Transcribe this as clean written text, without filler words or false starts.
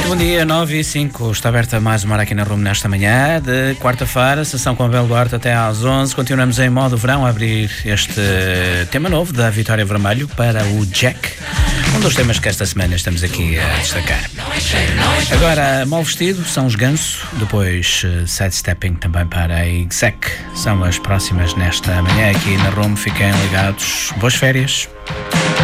Muito bom dia, 9h05. Está aberta mais uma hora aqui na Rumo nesta manhã de quarta-feira, sessão com Abel Duarte até às 11. Continuamos em modo verão a abrir este tema novo da Vitória Vermelho para o Jack, um dos temas que esta semana estamos aqui a destacar. Agora, mal vestido são os Ganso, depois sidestepping também para a Exec. São as próximas nesta manhã aqui na Rumo. Fiquem ligados. Boas férias.